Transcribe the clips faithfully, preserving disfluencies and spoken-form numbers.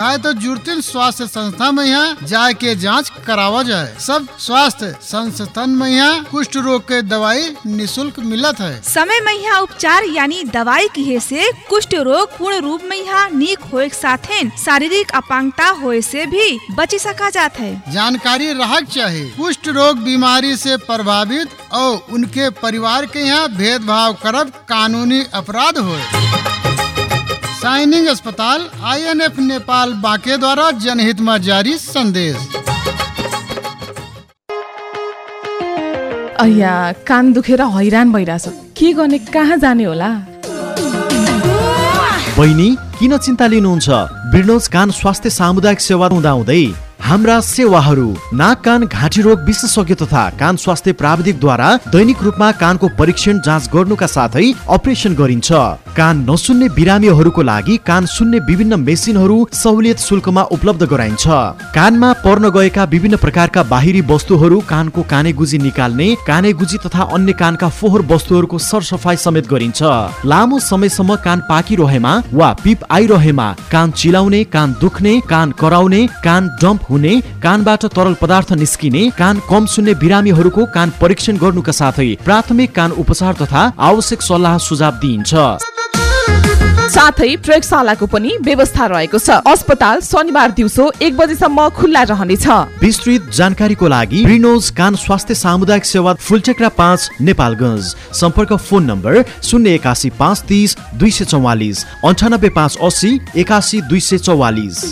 आए तो जुड़ती स्वास्थ्य संस्था में यहाँ जाके जांच करावा जाए। सब स्वास्थ्य संस्थान में यहाँ कुष्ठ रोग के दवाई निःशुल्क मिलत है। समय में यहाँ उपचार यानी दवाई की से कुष्ठ रोग पूर्ण रूप में यहाँ नीक होए साथे शारीरिक अपांगता होए से भी बची सका जात है। जानकारी रहक चाहिए। कुष्ठ रोग बीमारी से प्रभावित और उनके परिवार के यहाँ भेदभाव करब कानूनी अपराध होए। साइनिंग अस्पताल आई एन एफ नेपाल बांके द्वारा जनहित में जारी संदेश। अय्या कान दुखेर हैरान भइराछ, के गर्ने कहाँ जाने होला? बहिनी किन चिन्ता लिनुहुन्छ? ब्रिनोज कान स्वास्थ्य सामुदायिक सेवा हुँदाहुँदै हाम्रा सेवाहरू नाक कान घाँटी रोग विशेषज्ञ तथा कान स्वास्थ्य प्राविधिकद्वारा दैनिक रूपमा कानको परीक्षण जाँच गर्नुका साथै अपरेसन गरिन्छ। कान नसुन्ने बिरामीहरूको लागि कान सुन्ने विभिन्न मेसिनहरू सहुलियत शुल्कमा उपलब्ध गराइन्छ। कानमा पर्न गएका विभिन्न प्रकारका बाहिरी वस्तुहरू, कानको कानेगुजी निकाल्ने, कानेगुजी तथा अन्य कानका फोहोर वस्तुहरूको सरसफाई समेत गरिन्छ। लामो समयसम्म कान पाकिरहेमा वा पिप आइरहेमा, कान चिलाउने, कान दुख्ने, कान कराउने, कान डम्प हुने, कानबाट तरल पदार्थ निस्किने, कान कम सुन्ने बिरामीहरूको कान परीक्षण गर्नुका साथै प्राथमिक कान उपचार तथा आवश्यक सल्लाह सुझाव दिइन्छ। साथै प्रयोगशालाको पनि व्यवस्था रहेको छ। अस्पताल शनिबार दिउँसो एक बजेसम्म खुल्ला रहनेछ। विस्तृत जानकारीको लागि ब्रिनोज कान स्वास्थ्य सामुदायिक सेवा फुलटेक्रा पाँच नेपालगञ्ज। सम्पर्क फोन नम्बर शून्य एकासी पाँच तीस दुई सय चौवालिस अन्ठानब्बे पाँच अस्सी एकासी दुई सय चौवालिस।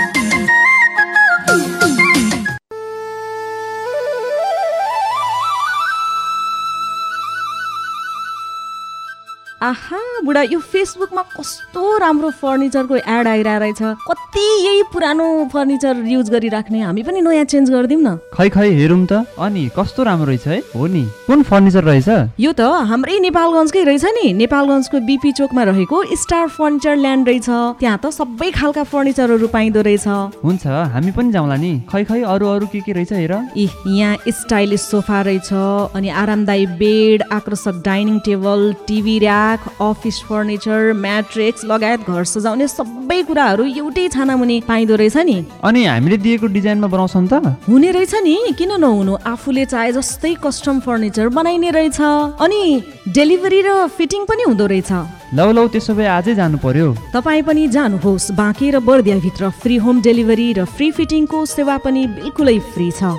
आहा बुढा, यो फेसबुकमा कस्तो राम्रो फर्निचरको एड आइरहेको रहेछ। कति यही पुरानो फर्निचर युज गरिराख्ने, हामी पनि नयाँ चेन्ज गरिदिउँ न। खै खै हेरौँ त। अनि कस्तो राम्रो रहेछ है। हो नि, कुन फर्निचर रहेछ? यो त हाम्रै नेपालगञ्जकै रहेछ नि। नेपालगञ्जको बीपी चोकमा रहेको स्टार फर्निचर ल्यान्ड रहेछ। त्यहाँ त सबै खालका फर्निचरहरू पाइँदो रहेछ। हुन्छ, हामी पनि जाउँला नि। खै खै अरू अरू के के रहेछ हेर। इ यहाँ स्टाइलिस सोफा रहेछ, अनि आरामदायी बेड, आकर्षक dining table, TV rack, office furniture, matrix लगायत घर सजाउने सबै कुराहरू एउटै छाना मुनि पाइँदो रहेछ नि। अनि हामीले दिएको डिजाइनमा बनाउँछन् त? हुने रहेछ नि, किन नहुनु। आफूले चाहे जस्तै कस्टम फर्निचर बनाइने रहेछ। अनि डेलिभरी र फिटिङ पनि हुँदो रहेछ। लौ लौ त्यसो भए आजै जानु पर्यो। तपाईँ पनि जानुहोस्। बाँके र बर्दिया भित्र फ्री होम डेलिभरी र फ्री फिटिङको सेवा पनि बिल्कुलै फ्री छ।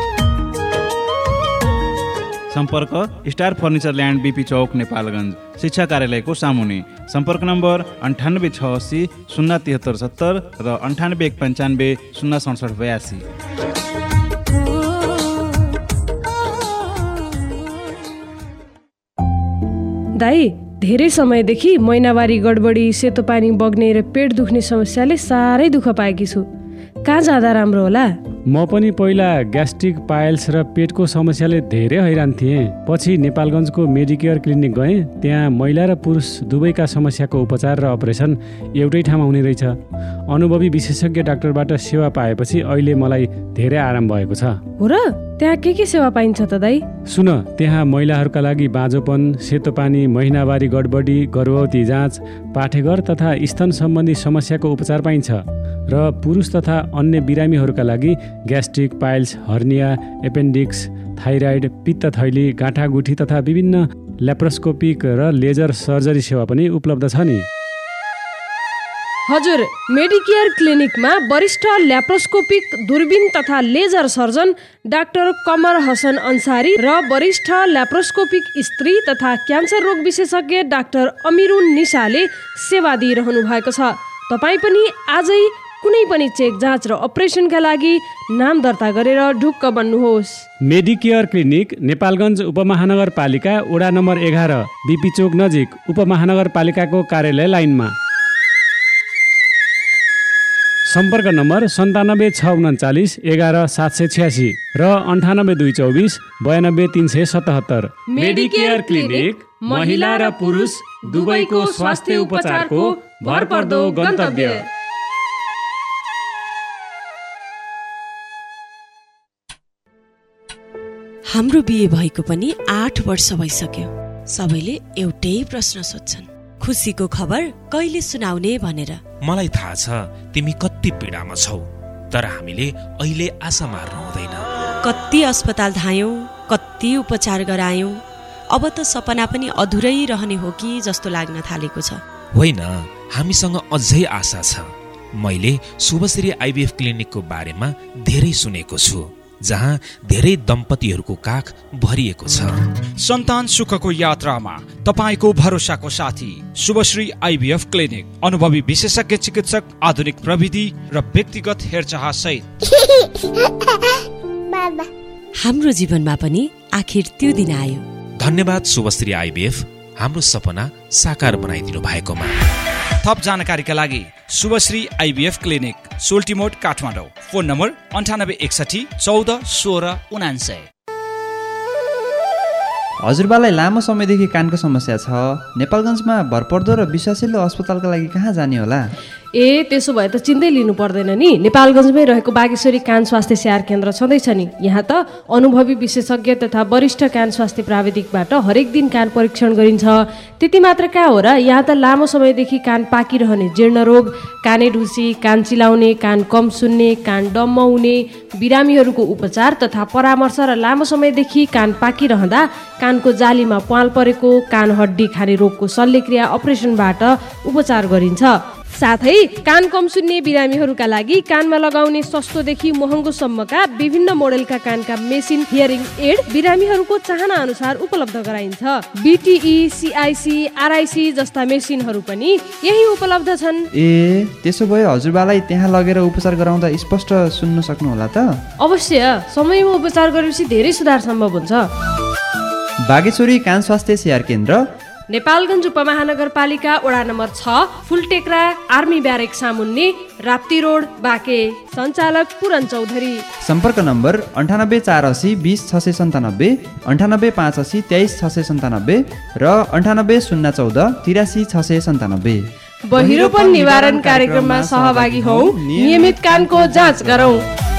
सम्पर्क स्टार फर्निचर ल्यान्ड बीपी चौक नेपालगञ्ज, शिक्षा कार्यालयको सामुने। सम्पर्क नम्बर अन्ठानब्बे छ अस्सी शून्य तिहत्तर सत्तर र अन्ठानब्बे एक पन्चानब्बे शून्य सडसठ बयासी। दाई, धेरै समयदेखि महिनावारी गडबडी, सेतो पानी बग्ने र पेट दुख्ने समस्याले साह्रै दुःख पाएकी छु। कहाँ जाँदा राम्रो होला? म पनि पहिला ग्यास्ट्रिक, पाइल्स र पेटको समस्याले धेरै हैरान थिएँ। पछि नेपालगञ्जको मेडिकेयर क्लिनिक गएँ। त्यहाँ महिला र पुरुष दुवैका समस्याको उपचार र अपरेसन एउटै ठाउँमा हुने रहेछ। अनुभवी विशेषज्ञ डाक्टरबाट सेवा पाएपछि अहिले मलाई धेरै आराम भएको छ। हो र? त्यहाँ के के सेवा पाइन्छ त दाई? सुन, त्यहाँ महिलाहरूका लागि बाँझोपन, सेतो पानी, महिनावारी गडबडी, गर्भवती जाँच, पाठेघर तथा स्तन सम्बन्धी समस्याको उपचार पाइन्छ। र पुरुष तथा अन्य बिरामीहरूका लागि gastric, piles, hernia, appendix, thyroid, पित्त थैली, गाँठागुठी तथा विभिन्न ल्याप्रोस्कोपिक र लेजर सर्जरी सेवा पनि उपलब्ध छ नि। हजुर, मेडिकेयर क्लिनिकमा वरिष्ठ ल्याप्रोस्कोपिक, दूरबीन तथा लेजर सर्जन डाक्टर कमर हसन अन्सारी र वरिष्ठ ल्याप्रोस्कोपिक स्त्री तथा क्यान्सर रोग विशेषज्ञ डाक्टर अमिरुन निसाले सेवा दिइरहनु भएको छ। तपाईँ पनि आजै कुनै पनि चेक, जाँच र अपरेसनका लागि नाम दर्ता गरेर ढुक्क बन्नुहोस्। मेडिकेयर क्लिनिक नेपालगञ्ज उपमहानगरपालिका वडा नम्बर एघार, बीपी चोक नजिक, उपमहानगरपालिकाको कार्यालय लाइनमा। सम्पर्क नम्बर सन्तानब्बे छ उन्चालिस एघार सात सय छ्यासी र अन्ठानब्बे दुई चौबिस बयानब्बे तिन सय सतहत्तर। मेडिकेयर क्लिनिक महिला र पुरुष दुवैको स्वास्थ्य उपचारको भरपर्दो गन्तव्य। हाम्रो बिहे भएको पनि आठ वर्ष भइसक्यो। सबैले एउटै प्रश्न सोध्छन्, खुसीको खबर कहिले सुनाउने भनेर। मलाई थाहा छ तिमी कति पीडामा छौ, तर हामीले अहिले आशा मार्नु हुँदैन। कति अस्पताल धायौं, कति उपचार गरायौं, अब त सपना पनि अधुरै रहने हो कि जस्तो लाग्न थालेको छ। होइन, हामीसँग अझै आशा छ। मैले शुभश्री आइभीएफ क्लिनिकको बारेमा धेरै सुनेको छु, जहाँ धेरै दम्पतिहरूको काख भरिएको छ। सन्तान सुखको यात्रामा तपाईको भरोसाको साथी शुभश्री आइभीएफ क्लिनिक। अनुभवी विशेषज्ञ चिकित्सक, आधुनिक प्रविधि र व्यक्तिगत हेरचाह सहित। हाम्रो जीवनमा पनि आखिर त्यो दिन आयो। धन्यवाद शुभश्री आइभीएफ, हाम्रो सपना साकार बनाइदिनु भएकोमा। थप जानकारीका लागि Shubhashree IVF clinic, सोल्टिमोड, Kathmandu. Phone number अन्ठानब्बे एकसठी चौध सोह्र उनान्सय। हजुरबालाई लामो समयदेखि कानको समस्या छ। नेपालगञ्जमा भरपर्दो र विश्वासिलो अस्पतालका लागि कहाँ जाने होला? ए त्यसो भए त चिन्तै लिनु पर्दैन नि। नेपालगञ्जमै रहेको बागेश्वरी कान स्वास्थ्य स्याहार केन्द्र छँदैछ नि। यहाँ त अनुभवी विशेषज्ञ तथा वरिष्ठ कान स्वास्थ्य प्राविधिकबाट हरेक दिन कान परीक्षण गरिन्छ। त्यति मात्र कहाँ हो र, यहाँ त लामो समयदेखि कान पाकिरहने जीर्ण रोग, काने ढुसी, कान चिलाउने, कान कम सुन्ने, कान डम्म हुने, बिरामीहरूको उपचार तथा परामर्श र लामो समयदेखि कान पाकिरहँदा कानको जालीमा प्वाल परेको, कान हड्डी खाने रोगको शल्यक्रिया अपरेसनबाट उपचार गरिन्छ। साथै कान कम सुन्ने बिरामीहरूका लागि कानमा लगाउने सस्तोदेखि महँगोसम्मका विभिन्न मोडेलका कानका मेसिन हियरिङ एड बिरामीहरूको चाहना अनुसार उपलब्ध गराइन्छ। बिटिई, सिआइसी, आरआइसी जस्ता मेसिनहरू पनि यही उपलब्ध छन्। ए त्यसो भए हजुरबालाई त्यहाँ लगेर उपचार गराउँदा स्पष्ट सुन्न सक्नु होला त? अवश्य, समयमा उपचार गरेपछि धेरै सुधार सम्भव हुन्छ। बागेश्वरी कान स्वास्थ्य स्याहार केन्द्र, नेपालगञ्ज उपमहानगरपालिका वडा नम्बर छ, फुलटेक्रा, आर्मी ब्यारेक सामुन्ने, राप्ती रोड, बाँके। सञ्चालक पुरन चौधरी। सम्पर्क नम्बर अन्ठानब्बे चार असी बिस छ सय सन्तानब्बे, अन्ठानब्बे पाँच असी तेइस छ सय सन्तानब्बे र अन्ठानब्बे शून्य चौध तिरासी छ सय सन्तानब्बे। बहिरोपन निवारण कार्यक्रममा सहभागी हौ, नियमित कानको जाँच गरौँ।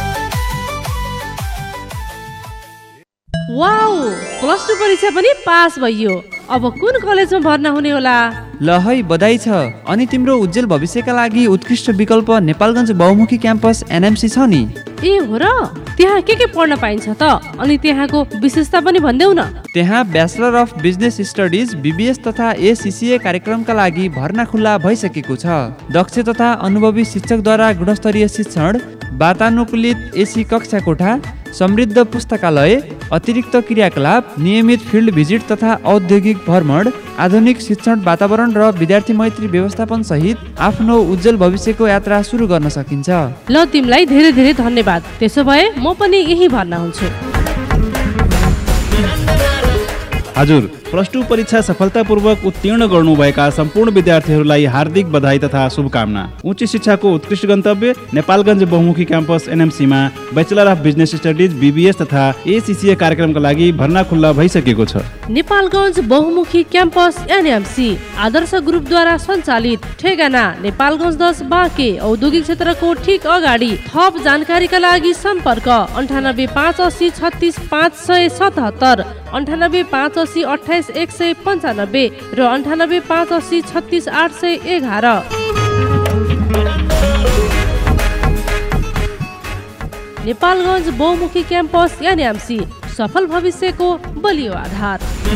वाउ, प्लस टू परीक्षा पनि पास भइयो। अब कुन कलेजमा भर्ना हुने होला? ल है, बधाई छ। अनि तिम्रो उज्जवल भविष्यका लागि उत्कृष्ट विकल्प नेपालगञ्ज बहुमुखी क्याम्पस एनएमसी छ नि। ए हो र, त्यहाँ के के पढ्न पाइन्छ त? अनि त्यहाँको विशेषता पनि भन्देऊ न। त्यहाँ bachelor of business studies, BBS तथा एसीसीए कार्यक्रमका लागि भर्ना खुल्ला भइसकेको छ। दक्ष तथा अनुभवी शिक्षकद्वारा गुणस्तरीय शिक्षण, वातानुकूलित एसी कक्षा कोठा, समृद्ध पुस्तकालय, अतिरिक्त क्रियाकलाप, नियमित फिल्ड भिजिट तथा औद्योगिक भ्रमण, आधुनिक शिक्षण वातावरण र विद्यार्थी मैत्री व्यवस्थापन सहित आफ्नो उज्जवल भविष्यको यात्रा सुरु गर्न सकिन्छ। ल, तिमीलाई धेरै धेरै धन्यवाद। त्यसो भए म पनि यही भर्ना हुन्छु। हजुर, प्लस टू परीक्षा सफलतापूर्वक उत्तीर्ण गर्नुभएका सम्पूर्ण विद्यार्थीहरूलाई हार्दिक बधाई तथा शुभकामना। उच्च शिक्षाको उत्कृष्ट गन्तव्य नेपालगञ्ज बहुमुखी campus एनएमसीमा bachelor of business studies, BBS तथा एसीसीए कार्यक्रमका लागि भर्ना खुल्ला भइसकेको छ। नेपालगञ्ज बहुमुखी क्याम्पस एनएमसी आदर्श ग्रुपद्वारा सञ्चालित, ठेगाना नेपालगञ्ज दस, बाँके, औद्योगिक क्षेत्रको ठिक अगाडि। थप जानकारीका लागि सम्पर्क अन्ठानब्बे पाँच असी छत्तिस पाँच सय सतहत्तर, अन्ठानब्बे पाँच असी अठाइस एक सय पन्चानब्बे र अन्ठानब्बे पाँच असी छत्तिस आठ सय एघार। नेपालगञ्ज बहुमुखी क्याम्पस एनएमसी, सफल भविष्यको बलियो आधार।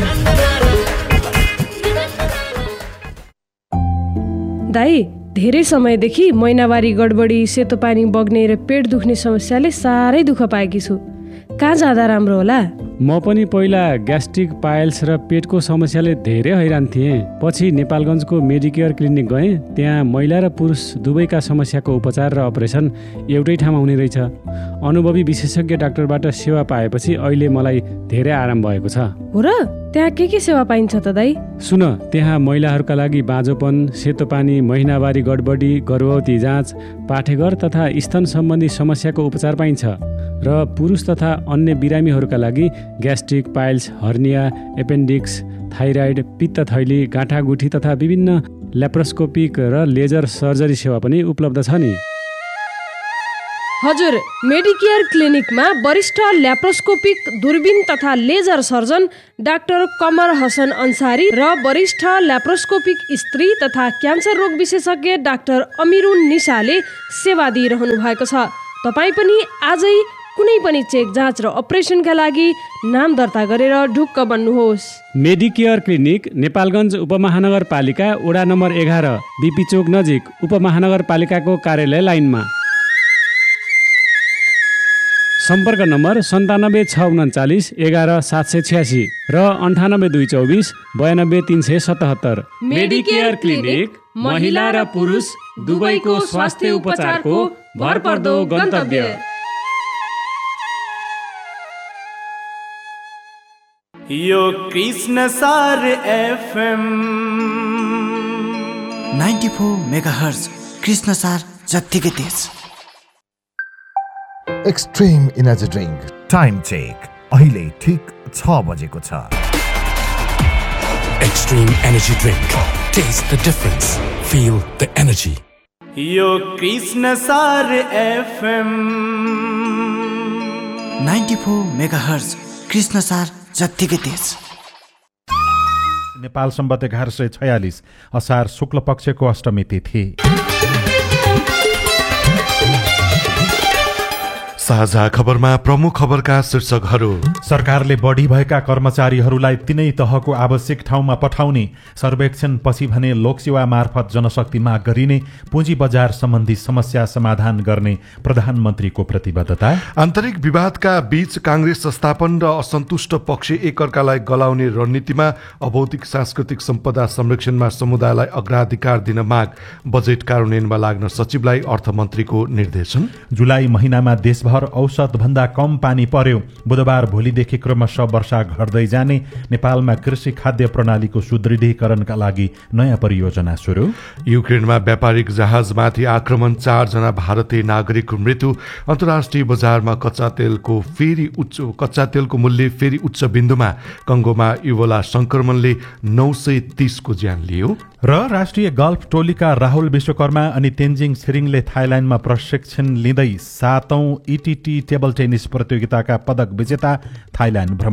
दाइ, धेरै समयदेखि महिनावारी गडबडी, सेतो पानी बग्ने र पेट दुख्ने समस्याले साह्रै दुःख पाएकी छु। कहाँ जाँदा राम्रो होला? म पनि पहिला ग्यास्ट्रिक, पाइल्स र पेटको समस्याले धेरै हैरान थिएँ। पछि नेपालगञ्जको मेडिकेयर क्लिनिक गएँ। त्यहाँ महिला र पुरुष दुवैका समस्याको उपचार र अपरेसन एउटै ठाउँमा हुने रहेछ। अनुभवी विशेषज्ञ डाक्टरबाट सेवा पाएपछि अहिले मलाई धेरै आराम भएको छ। हो र, त्यहाँ के के सेवा पाइन्छ त दाइ? सुन, त्यहाँ महिलाहरूका लागि बाँझोपन, सेतो पानी, महिनावारी गडबडी, गर्भवती जाँच, पाठेघर तथा स्तन सम्बन्धी समस्याको उपचार पाइन्छ र पुरुष तथा अन्य बिरामीहरूका लागि gastric, piles, hernia, appendix, thyroid, पित्त थैली, गाँठागुठी तथा विभिन्न ल्याप्रोस्कोपिक र लेजर सर्जरी सेवा पनि उपलब्ध छ नि। हजुर, मेडिकेयर क्लिनिकमा वरिष्ठ ल्याप्रोस्कोपिक दूरबीन तथा लेजर सर्जन डाक्टर कमर हसन अन्सारी र वरिष्ठ ल्याप्रोस्कोपिक स्त्री तथा क्यान्सर रोग विशेषज्ञ डाक्टर अमिरुन निसाले सेवा दिइरहनु भएको छ। तपाईँ पनि आजै कुनै पनि चेक जाँच र अपरेसनका लागि नाम दर्ता गरेर ढुक्क बन्नुहोस्। मेडिकेयर क्लिनिक नेपालगञ्ज उपमहानगरपालिका वडा नम्बर एघार बिपी चोक नजिक उपमहानगरपालिकाको कार्यालय लाइनमा। सम्पर्क नम्बर सन्तानब्बे छ उन्चालिस एघार सात सय छ्यासी र अन्ठानब्बे दुई चौबिस बयानब्बे तिन सय सतहत्तर। मेडिकेयर क्लिनिक महिला र पुरुष दुवैको स्वास्थ्य उपचारको भरपर्दो गन्तव्य। यो कृष्ण सार FM ninety four megahertz Krishna सार जत्तिकै तेज। Extreme energy drink time check अहिले ठिक छ बजेको छ। Extreme energy drink, test the difference, feel the energy. यो कृष्ण सार FM ninety four megahertz Krishna सार जत्तिकै तेज। नेपाल सम्बत एघार सय छयालिस असार शुक्ल पक्षको अष्टमी तिथि। साझा खबरमा प्रमुख खबरका शीर्षकहरू। सरकारले बढी भएका कर्मचारीहरूलाई तिनै तहको आवश्यक ठाउँमा पठाउने, सर्वेक्षण पछि भने लोकसेवा मार्फत जनशक्ति माग गरिने, पुँजी बजार सम्बन्धी समस्या समाधान गर्ने प्रधानमन्त्रीको प्रतिबद्धता। आन्तरिक विवादका बीच कांग्रेस संस्थापन र असन्तुष्ट पक्ष एकअर्कालाई गलाउने रणनीतिमा अभौतिक सांस्कृतिक सम्पदा संरक्षणमा समुदायलाई अग्राधिकार दिन माग, बजेट कार्यान्वयनमा लाग्न सचिवलाई अर्थमन्त्रीको निर्देशन। जुलाई महिनामा देशभर औसत भन्दा कम पानी पर्यो, बुधबार भोलिदेखि क्रमशः वर्षा घट्दै जाने, नेपालमा कृषि खाद्य प्रणालीको सुदृढीकरणका लागि नयाँ परियोजना सुरु। युक्रेनमा व्यापारिक जहाजमाथि आक्रमण, चारजना भारतीय नागरिकको मृत्यु। अन्तर्राष्ट्रिय बजारमा कच्चा तेलको फेरि उच्च कच्चा तेलको मूल्य फेरि उच्च बिन्दुमा, कंगोमा इबोला संक्रमणले नौ सय तीसको ज्यान लियो। र राष्ट्रिय गल्फ टोलीका राहुल विश्वकर्मा अनि तेन्जिङ छिरिङले थाइल्याण्डमा प्रशिक्षण लिँदै सातौं इटिटी टेबल टेनिस प्रतियोगिताका पदक विजेता थाइल्याण्ड भ्रमण